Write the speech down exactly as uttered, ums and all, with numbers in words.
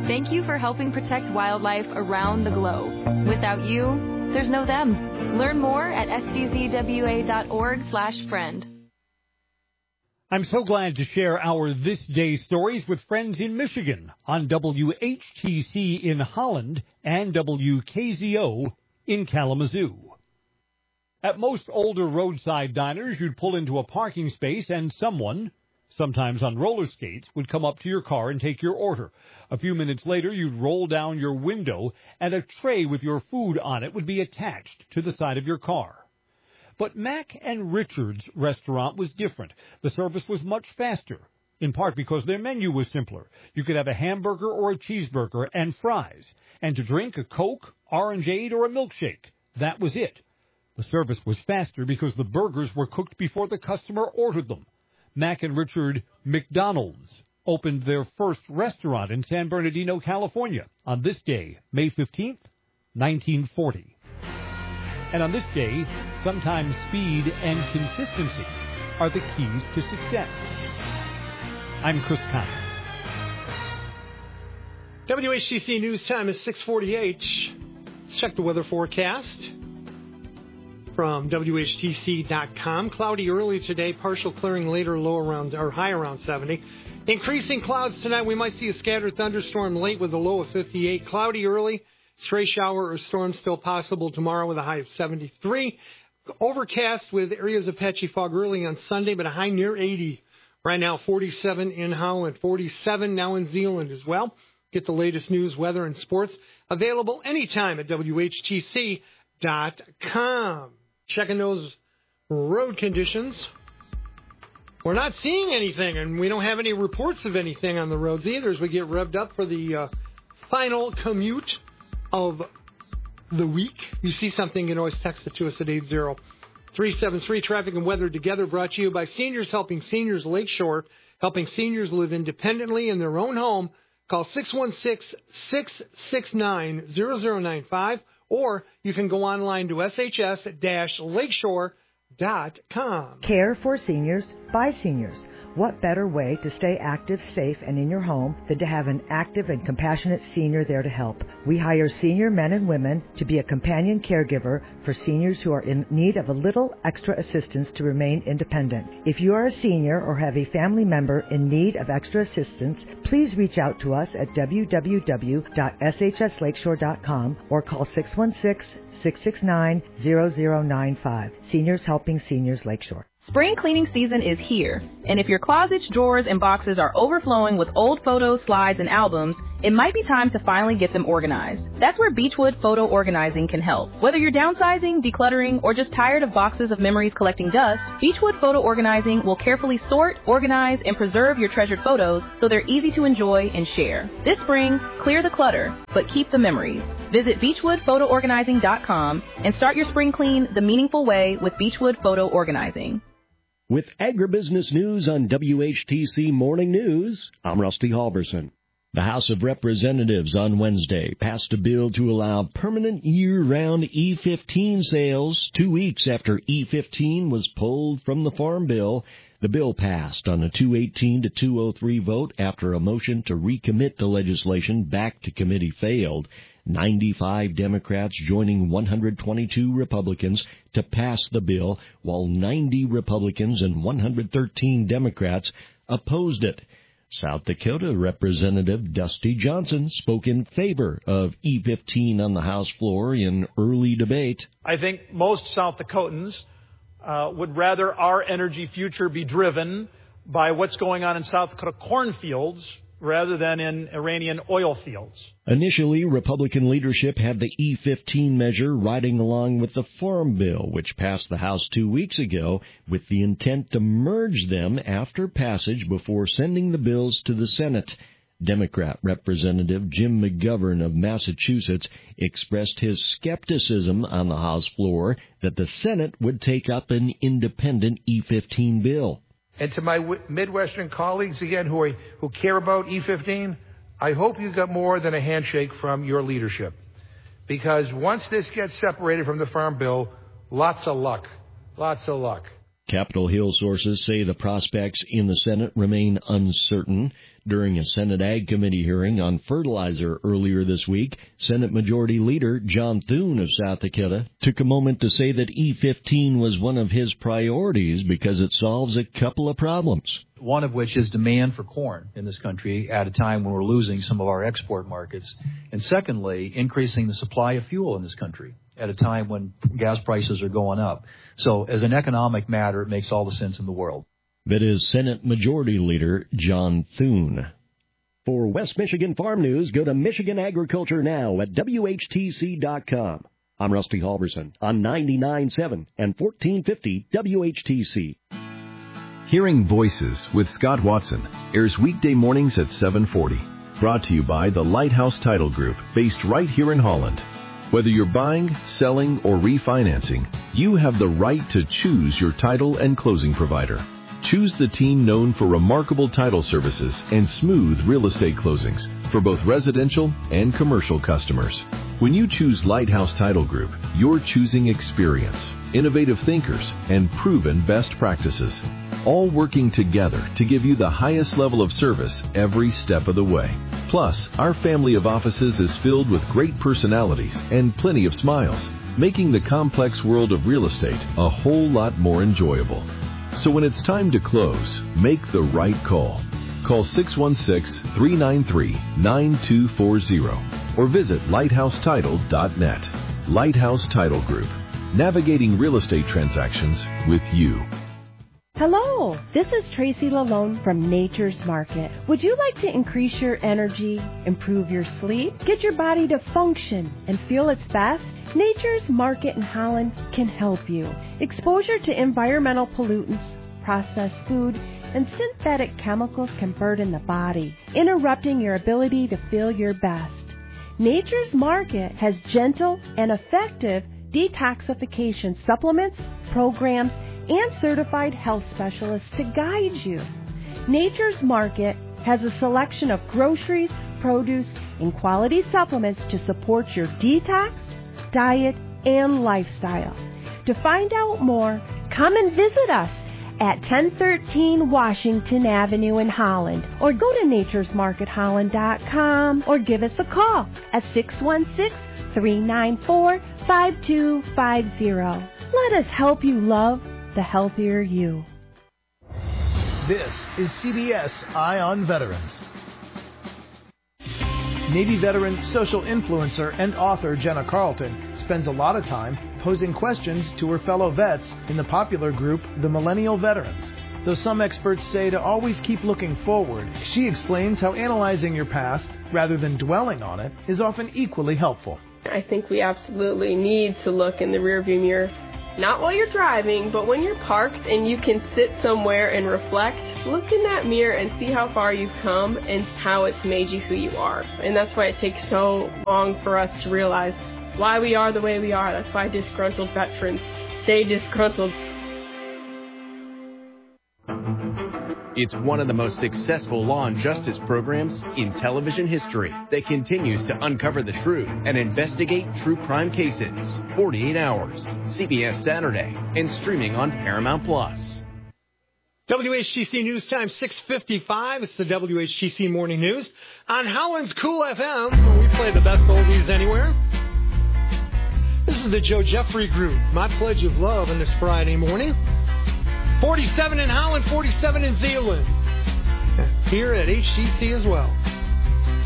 Thank you for helping protect wildlife around the globe. Without you, there's no them. Learn more at s d z w a dot org slash friend. I'm so glad to share our This Day stories with friends in Michigan on W H T C in Holland and W K Z O in Kalamazoo. At most older roadside diners, you'd pull into a parking space and someone, sometimes on roller skates, would come up to your car and take your order. A few minutes later, you'd roll down your window and a tray with your food on it would be attached to the side of your car. But Mac and Richard's restaurant was different. The service was much faster, in part because their menu was simpler. You could have a hamburger or a cheeseburger and fries, and to drink a Coke, Orangeade, or a milkshake. That was it. The service was faster because the burgers were cooked before the customer ordered them. Mac and Richard McDonald's opened their first restaurant in San Bernardino, California, on this day, May fifteenth, nineteen forty. And on this day, sometimes speed and consistency are the keys to success. I'm Chris Conner. W H T C News Time is six forty-eight. Let's check the weather forecast from W H T C dot com. Cloudy early today, partial clearing later, low around or high around seventy. Increasing clouds tonight. We might see a scattered thunderstorm late with a low of fifty-eight. Cloudy early, stray shower or storm still possible tomorrow with a high of seventy-three. Overcast with areas of patchy fog early on Sunday, but a high near eighty. Right now, forty-seven in Holland, forty-seven now in Zeeland as well. Get the latest news, weather, and sports available anytime at W H T C dot com. Checking those road conditions. We're not seeing anything, and we don't have any reports of anything on the roads either as we get revved up for the uh, final commute of the week. If you see something, you can always text it to us at eight zero three seven three. Traffic and Weather Together, brought to you by Seniors Helping Seniors Lakeshore, helping seniors live independently in their own home. Call six one six, six six nine, zero zero nine five, or you can go online to s h s dash lakeshore dot com. Care for seniors by seniors. What better way to stay active, safe, and in your home than to have an active and compassionate senior there to help? We hire senior men and women to be a companion caregiver for seniors who are in need of a little extra assistance to remain independent. If you are a senior or have a family member in need of extra assistance, please reach out to us at w w w dot s h s lakeshore dot com or call six one six, six six nine, zero zero nine five. Seniors Helping Seniors Lakeshore. Spring cleaning season is here, and if your closets, drawers, and boxes are overflowing with old photos, slides, and albums, it might be time to finally get them organized. That's where Beechwood Photo Organizing can help. Whether you're downsizing, decluttering, or just tired of boxes of memories collecting dust, Beechwood Photo Organizing will carefully sort, organize, and preserve your treasured photos so they're easy to enjoy and share. This spring, clear the clutter, but keep the memories. Visit beechwood photo organizing dot com and start your spring clean the meaningful way with Beechwood Photo Organizing. With agribusiness news on W H T C Morning News, I'm Rusty Halverson. The House of Representatives on Wednesday passed a bill to allow permanent year-round E fifteen sales two weeks after E fifteen was pulled from the Farm Bill. The bill passed on a two eighteen to two oh three vote after a motion to recommit the legislation back to committee failed. ninety-five Democrats joining one hundred twenty-two Republicans to pass the bill, while ninety Republicans and one hundred thirteen Democrats opposed it. South Dakota Representative Dusty Johnson spoke in favor of E fifteen on the House floor in early debate. I think most South Dakotans uh, would rather our energy future be driven by what's going on in South Dakota cornfields rather than in Iranian oil fields. Initially, Republican leadership had the E fifteen measure riding along with the Farm Bill, which passed the House two weeks ago, with the intent to merge them after passage before sending the bills to the Senate. Democrat Representative Jim McGovern of Massachusetts expressed his skepticism on the House floor that the Senate would take up an independent E fifteen bill. And to my Midwestern colleagues, again, who are, who care about E fifteen, I hope you got more than a handshake from your leadership. Because once this gets separated from the Farm Bill, lots of luck. Lots of luck. Capitol Hill sources say the prospects in the Senate remain uncertain. During a Senate Ag Committee hearing on fertilizer earlier this week, Senate Majority Leader John Thune of South Dakota took a moment to say that E fifteen was one of his priorities because it solves a couple of problems. One of which is demand for corn in this country at a time when we're losing some of our export markets. And secondly, increasing the supply of fuel in this country at a time when gas prices are going up. So as an economic matter, it makes all the sense in the world. That is Senate Majority Leader John Thune. For West Michigan Farm News, go to Michigan Agriculture Now at W H T C dot com. I'm Rusty Halverson on ninety-nine point seven and fourteen fifty W H T C. Hearing Voices with Scott Watson airs weekday mornings at seven forty. Brought to you by the Lighthouse Title Group, based right here in Holland. Whether you're buying, selling, or refinancing, you have the right to choose your title and closing provider. Choose the team known for remarkable title services and smooth real estate closings for both residential and commercial customers. When you choose Lighthouse Title Group, you're choosing experience, innovative thinkers, and proven best practices, all working together to give you the highest level of service every step of the way. Plus, our family of offices is filled with great personalities and plenty of smiles, making the complex world of real estate a whole lot more enjoyable. So when it's time to close, make the right call. Call six one six, three nine three, nine two four zero or visit lighthouse title dot net. Lighthouse Title Group, navigating real estate transactions with you. Hello, this is Tracy Lalone from Nature's Market. Would you like to increase your energy, improve your sleep, get your body to function and feel its best? Nature's Market in Holland can help you. Exposure to environmental pollutants, processed food, and synthetic chemicals can burden the body, interrupting your ability to feel your best. Nature's Market has gentle and effective detoxification supplements, programs, and certified health specialists to guide you. Nature's Market has a selection of groceries, produce, and quality supplements to support your detox, diet, and lifestyle. To find out more, come and visit us at ten thirteen Washington Avenue in Holland, or go to natures market holland dot com, or give us a call at six one six, three nine four, five two five zero. Let us help you love the healthier you. This is C B S Eye on Veterans. Navy veteran, social influencer, and author Jenna Carlton spends a lot of time posing questions to her fellow vets in the popular group, the Millennial Veterans. Though some experts say to always keep looking forward, she explains how analyzing your past, rather than dwelling on it, is often equally helpful. I think we absolutely need to look in the rearview mirror. Not while you're driving, but when you're parked and you can sit somewhere and reflect, look in that mirror and see how far you've come and how it's made you who you are. And that's why it takes so long for us to realize why we are the way we are. That's why disgruntled veterans stay disgruntled. It's one of the most successful law and justice programs in television history that continues to uncover the truth and investigate true crime cases. forty-eight hours, C B S Saturday, and streaming on Paramount Plus. W H T C News Time, six fifty-five. It's the W H T C Morning News. On Holland's Cool F M, we play the best oldies anywhere. This is the Joe Jeffrey Group, My Pledge of Love on this Friday morning. forty-seven in Holland, forty-seven in Zeeland. Here at H T C as well.